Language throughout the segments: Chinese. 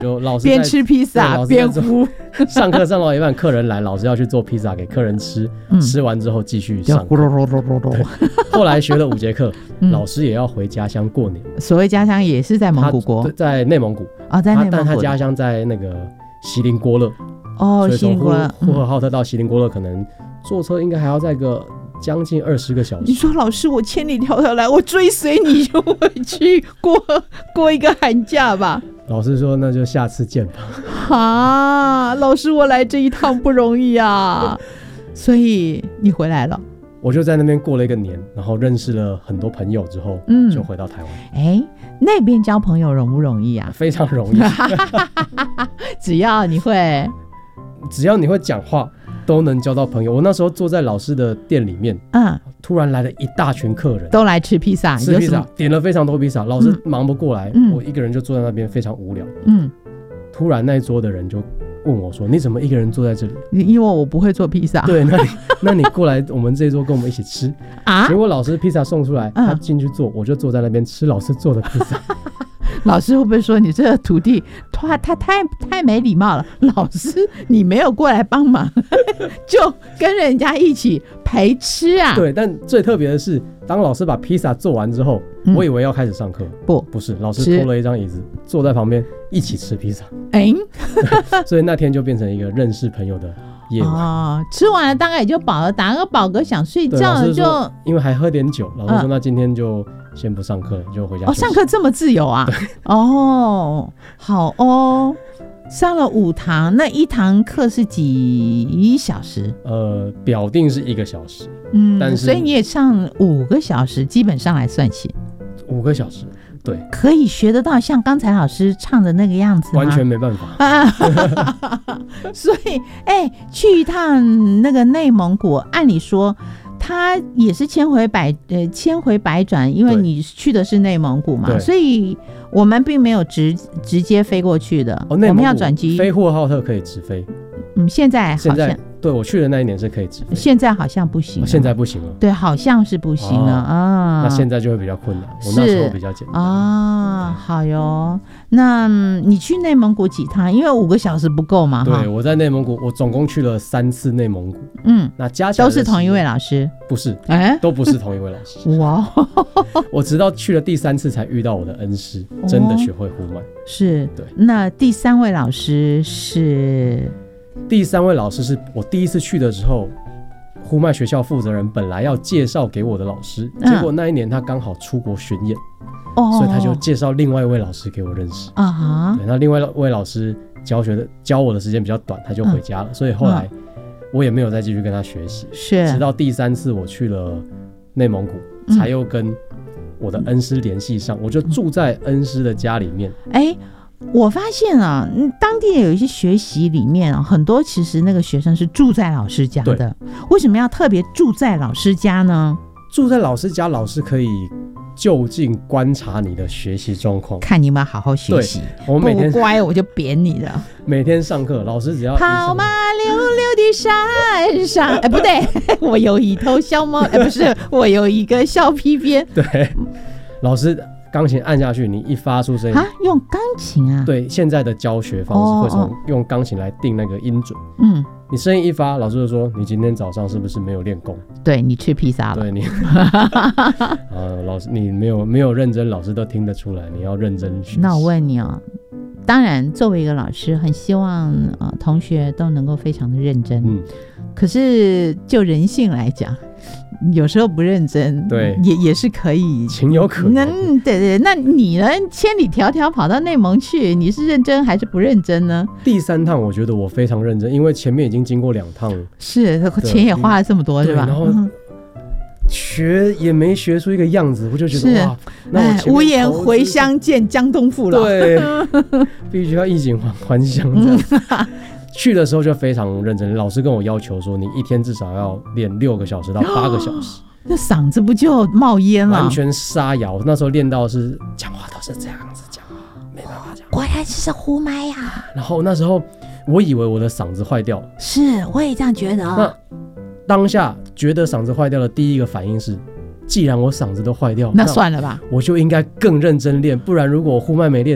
就老师边吃披萨边呼。 上课上到一半，客人来，老师要去做披萨给客人吃，吃完之后继续上课。后来学了5节课，老师也要回家乡过年。 所谓家乡也是在蒙古国， 在内蒙古在内蒙古， 但他家乡在那个锡林郭勒。 锡林郭勒， 呼和浩特到锡林郭勒可能坐车应该还要再个将近20个小时。 你说老师，我千里迢迢来，我追随你就回去过一个寒假吧。 老师说那就下次见吧。老师，我来这一趟不容易啊。所以你回来了。 我就在那边过了一个年，然后认识了很多朋友之后，就回到台湾。 那边交朋友容不容易啊？ 非常容易。 只要你会讲话都能交到朋友。我那时候坐在老师的店里面，突然来了一大群客人， 都来吃披萨， 点了非常多披萨，老师忙不过来，我一个人就坐在那边非常无聊。突然那一桌的人就问我说：“你怎么一个人坐在这里？” 因为我不会做披萨。 对，那你过来我们这一桌跟我们一起吃啊？结果老师披萨送出来，他进去坐，我就坐在那边吃老师做的披萨。 老师会不会说你这个徒弟他太没礼貌了？老师你没有过来帮忙就跟人家一起陪吃啊？ 对，但最特别的是，当老师把披萨做完之后，我以为要开始上课，不是，老师拖了一张椅子坐在旁边一起吃披萨。所以那天就变成一个认识朋友的夜晚。 吃完了大概也就饱了，打个饱嗝想睡觉了，就因为还喝点酒，老师说那今天就先不上课了，就回家休息。 上课这么自由啊？好哦。上了5堂，那一堂课是几小时？ 表定是1个小时，但是所以你也上5个小时，基本上来算起 5个小时，对， 可以学得到像刚才老师唱的那个样子吗？ 完全没办法。 所以去一趟那个内蒙古，按理说他也是千回百转，因为你去的是内蒙古嘛，所以我们并没有直接飞过去的，我们要转机。 飞呼和浩特可以直飞， 现在好像对，我去的那一年是可以直飞， 现在好像不行了。 现在不行了， 对，好像是不行了那现在就会比较困难，我那时候比较简单好哟。那你去内蒙古几趟？因为5个小时不够嘛。 对，我在内蒙古，我总共去了3次内蒙古。那加起来都是同一位老师？ 不是，都不是同一位老师。哇！我直到去了第3次才遇到我的恩师，真的学会呼麦。 是，对。那第3位老师是？ 第3位老师是我第一次去的时候，呼麦学校负责人本来要介绍给我的老师，结果那一年他刚好出国巡演，所以他就介绍另外一位老师给我认识。对，那另外一位老师教我的时间比较短，他就回家了，所以后来我也没有再继续跟他学习。直到第3次我去了内蒙古，才又跟我的恩师联系上，我就住在恩师的家里面。 我发现啊，当地有一些学习里面很多其实那个学生是住在老师家的。为什么要特别住在老师家呢？ 住在老师家，老师可以就近观察你的学习状况， 看你有没有好好学习。 我们每天不乖我就扁你了。 每天上课，老师只要跑马溜溜的山上，不对，我有一头小猫，不是，我有一个小皮鞭。 对，老师钢琴按下去，你一发出声音用钢琴啊？ 对，现在的教学方式会从用钢琴来定那个音准。你声音一发，老师就说你今天早上是不是没有练功？ 对，你吃披萨了。 对你老师你没有认真，老师都听得出来，你要认真学习。 那我问你当然作为一个老师很希望同学都能够非常的认真，可是就人性来讲，有时候不认真，对，也是可以， 情有可原。 对，那你呢？千里迢迢跑到内蒙去，你是认真还是不认真呢？ 第3趟我觉得我非常认真，因为前面已经经过2趟， 是钱也花了这么多，是吧？ 然后学也没学出一个样子，我就觉得哇，那我无言回乡见江东父老。 对，必须要衣锦还乡。去的时候就非常认真，老师跟我要求说，你一天至少要练6个小时到8个小时。 那嗓子不就冒烟了？ 完全沙哑。那时候练到是讲话都是这样子讲，没办法讲。 果然是呼麦呀。 然后那时候我以为我的嗓子坏掉了， 是，我也这样觉得。 那当下觉得嗓子坏掉的第一个反应是，既然我嗓子都坏掉， 那算了吧， 我就应该更认真练，不然如果我呼麦没练成，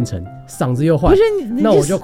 嗓子又坏， 不是那我就